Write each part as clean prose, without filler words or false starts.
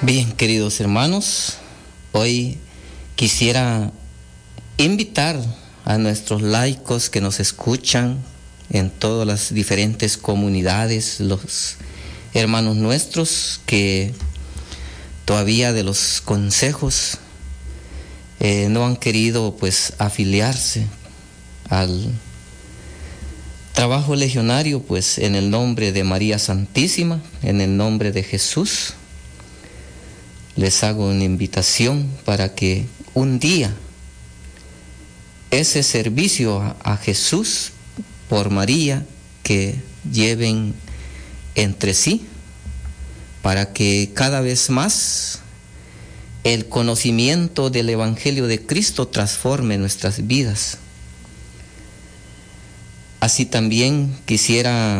Bien, queridos hermanos, hoy quisiera invitar a nuestros laicos que nos escuchan en todas las diferentes comunidades, los hermanos nuestros que todavía de los consejos no han querido pues afiliarse al trabajo legionario, pues en el nombre de María Santísima, en el nombre de Jesús, les hago una invitación para que un día ese servicio a Jesús por María que lleven entre sí, para que cada vez más el conocimiento del Evangelio de Cristo transforme nuestras vidas. Así también quisiera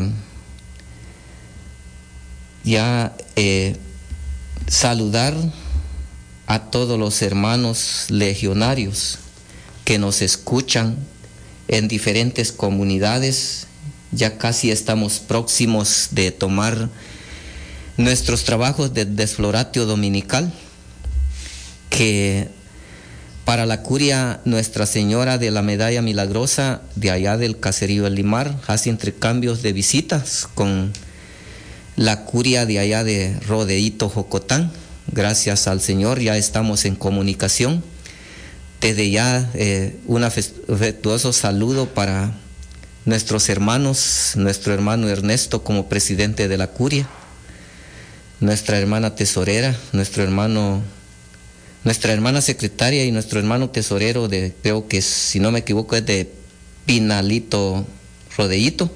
ya saludar a todos los hermanos legionarios que nos escuchan en diferentes comunidades. Ya casi estamos próximos de tomar nuestros trabajos de desfloratio dominical, que para la curia Nuestra Señora de la Medalla Milagrosa de allá del caserío El Limar hace intercambios de visitas con la curia de allá de Rodeíto, Jocotán. Gracias al Señor ya estamos en comunicación. Desde ya un afectuoso saludo para nuestros hermanos, nuestro hermano Ernesto como presidente de la curia, nuestra hermana tesorera, nuestra hermana secretaria y nuestro hermano tesorero de, creo que si no me equivoco es de Pinalito, Rodeíto.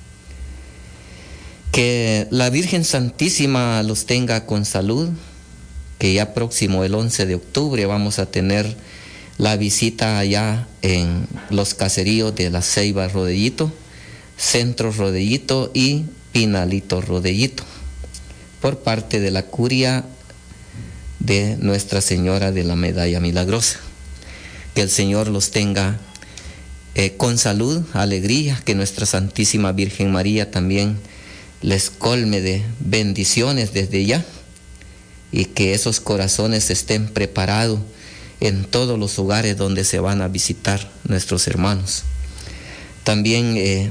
Que la Virgen Santísima los tenga con salud, que ya próximo el 11 de octubre vamos a tener la visita allá en los caseríos de La Ceiba Rodeíto, Centro Rodeíto y Pinalito Rodeíto, por parte de la curia de Nuestra Señora de la Medalla Milagrosa. Que el Señor los tenga con salud, alegría, que nuestra Santísima Virgen María también les colme de bendiciones desde ya, y que esos corazones estén preparados en todos los hogares donde se van a visitar nuestros hermanos. También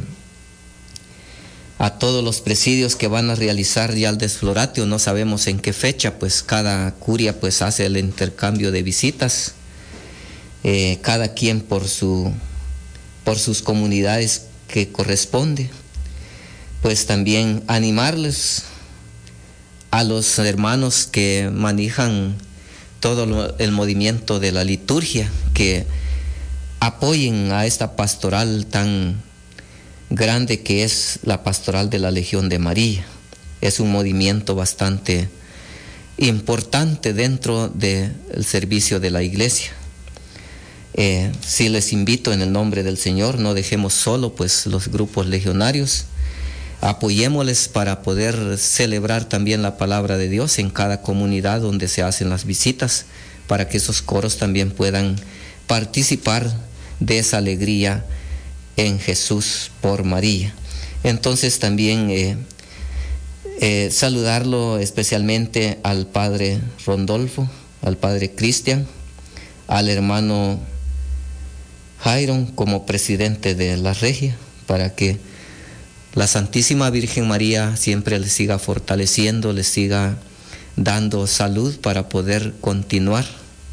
a todos los presidios que van a realizar ya el desfloratio, no sabemos en qué fecha, pues cada curia pues hace el intercambio de visitas, cada quien por sus comunidades que corresponde. Pues también animarles a los hermanos que manejan todo el movimiento de la liturgia, que apoyen a esta pastoral tan grande que es la pastoral de la Legión de María. Es un movimiento bastante importante dentro del servicio de la iglesia. Sí les invito en el nombre del Señor, no dejemos solo pues los grupos legionarios, apoyémosles para poder celebrar también la palabra de Dios en cada comunidad donde se hacen las visitas, para que esos coros también puedan participar de esa alegría en Jesús por María. Entonces también saludarlo especialmente al padre Rondolfo, al padre Cristian, al hermano Jairon como presidente de la Regia, para que la Santísima Virgen María siempre les siga fortaleciendo, les siga dando salud para poder continuar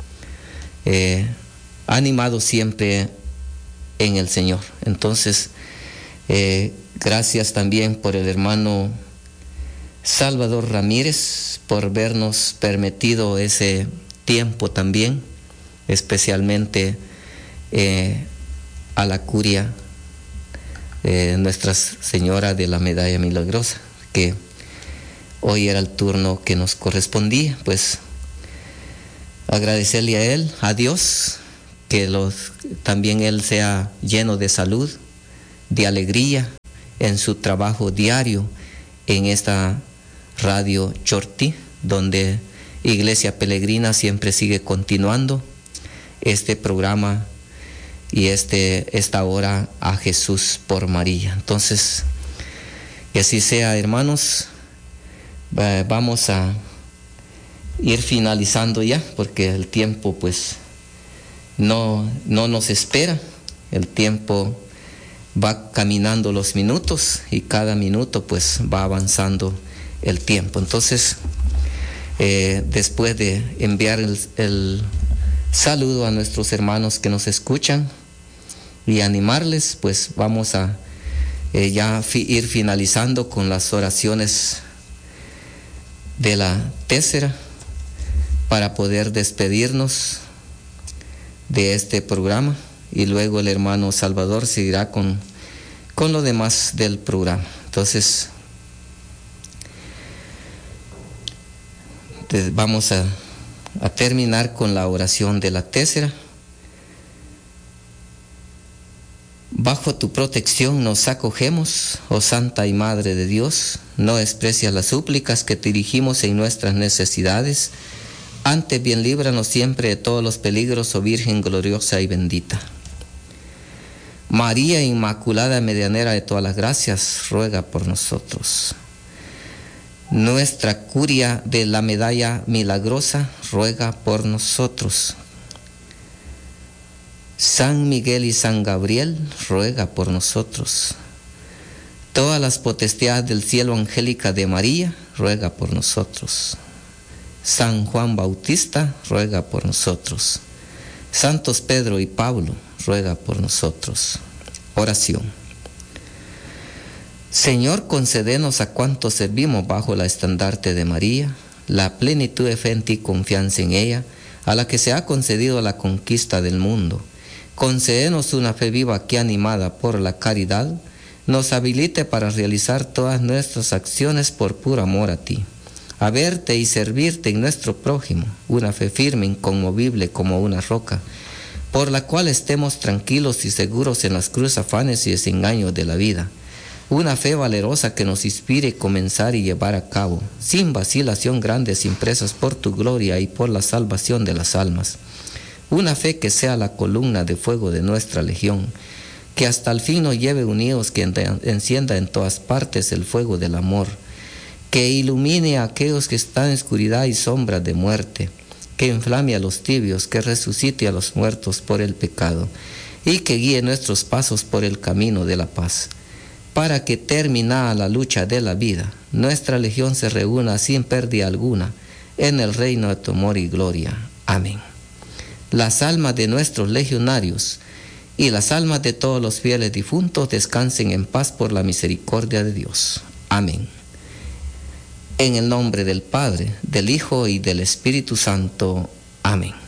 animados siempre en el Señor. Entonces, gracias también por el hermano Salvador Ramírez por vernos permitido ese tiempo también, especialmente a la curia Nuestra Señora de la Medalla Milagrosa, que hoy era el turno que nos correspondía. Pues agradecerle a él, a Dios, que también él sea lleno de salud, de alegría en su trabajo diario en esta radio Chortí, donde Iglesia Peregrina siempre sigue continuando este programa y esta hora a Jesús por María. Entonces, que así sea, hermanos. Vamos a ir finalizando ya, porque el tiempo pues no nos espera. El tiempo va caminando los minutos y cada minuto pues va avanzando el tiempo. Entonces, después de enviar el saludo a nuestros hermanos que nos escuchan y animarles, pues vamos a ir finalizando con las oraciones de la Tésera para poder despedirnos de este programa, y luego el hermano Salvador seguirá con lo demás del programa. Entonces, vamos a terminar con la oración de la Tésera. Bajo tu protección nos acogemos, oh Santa y Madre de Dios, no desprecias las súplicas que te dirigimos en nuestras necesidades, antes bien líbranos siempre de todos los peligros, oh Virgen gloriosa y bendita. María Inmaculada, medianera de todas las gracias, ruega por nosotros. Nuestra curia de la medalla milagrosa, ruega por nosotros. San Miguel y San Gabriel, ruega por nosotros. Todas las potestades del cielo angélica de María, ruega por nosotros. San Juan Bautista, ruega por nosotros. Santos Pedro y Pablo, ruega por nosotros. Oración. Señor, concédenos a cuantos servimos bajo la estandarte de María, la plenitud de fe en ti y confianza en ella, a la que se ha concedido la conquista del mundo. Concédenos una fe viva que, animada por la caridad, nos habilite para realizar todas nuestras acciones por puro amor a ti. A verte y servirte en nuestro prójimo, una fe firme, inconmovible como una roca, por la cual estemos tranquilos y seguros en las cruces, afanes y desengaños de la vida. Una fe valerosa que nos inspire comenzar y llevar a cabo, sin vacilación, grandes empresas por tu gloria y por la salvación de las almas. Una fe que sea la columna de fuego de nuestra legión, que hasta el fin nos lleve unidos, que encienda en todas partes el fuego del amor, que ilumine a aquellos que están en oscuridad y sombra de muerte, que inflame a los tibios, que resucite a los muertos por el pecado, y que guíe nuestros pasos por el camino de la paz, para que, terminada la lucha de la vida, nuestra legión se reúna sin pérdida alguna en el reino de tu amor y gloria. Amén. Las almas de nuestros legionarios y las almas de todos los fieles difuntos descansen en paz por la misericordia de Dios. Amén. En el nombre del Padre, del Hijo y del Espíritu Santo. Amén.